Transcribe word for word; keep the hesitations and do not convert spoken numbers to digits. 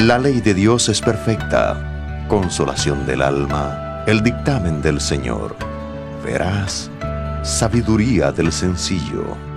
La ley de Dios es perfecta, consolación del alma, el dictamen del Señor. Verás, sabiduría del sencillo.